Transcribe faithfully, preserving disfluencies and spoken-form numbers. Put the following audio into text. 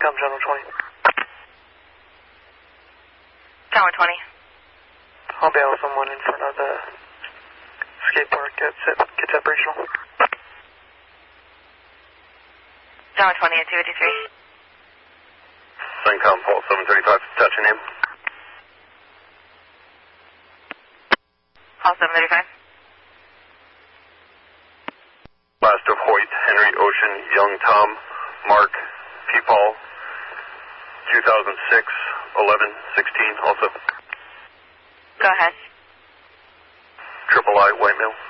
Come, General twenty. Tower twenty. I'll bail someone in front of the skate park at Kitsap Regional. Tower twenty at two eighty-three. Syncom, Paul seven thirty-five, touching him. Paul seven thirty-five. Last of Hoyt, Henry, Ocean, Young, Tom, Mark, P-Paul, two thousand six, eleven, sixteen, also. Go ahead. Triple I, White Mill.